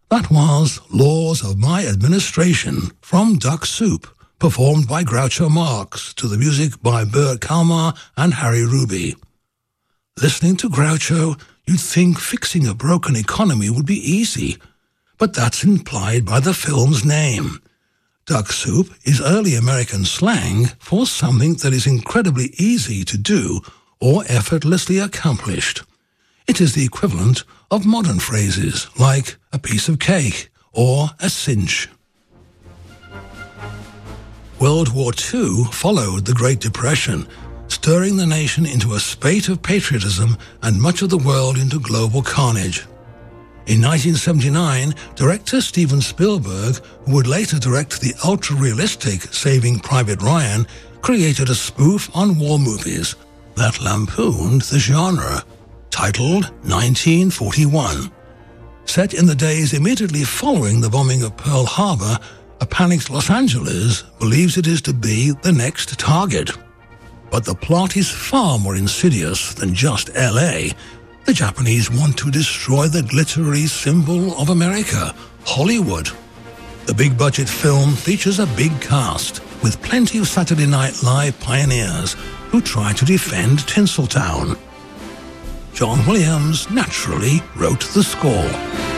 That was Laws of My Administration from Duck Soup, performed by Groucho Marx to the music by Bert Kalmar and Harry Ruby. Listening to Groucho, you'd think fixing a broken economy would be easy, but that's implied by the film's name. Duck soup is early American slang for something that is incredibly easy to do or effortlessly accomplished. It is the equivalent of modern phrases like a piece of cake or a cinch. World War II followed the Great Depression, stirring the nation into a spate of patriotism and much of the world into global carnage. In 1979, director Steven Spielberg, who would later direct the ultra-realistic Saving Private Ryan, created a spoof on war movies that lampooned the genre, titled 1941. Set in the days immediately following the bombing of Pearl Harbor, a panicked Los Angeles believes it is to be the next target. But the plot is far more insidious than just LA. The Japanese want to destroy the glittery symbol of America, Hollywood. The big-budget film features a big cast, with plenty of Saturday Night Live pioneers who try to defend Tinseltown. John Williams naturally wrote the score.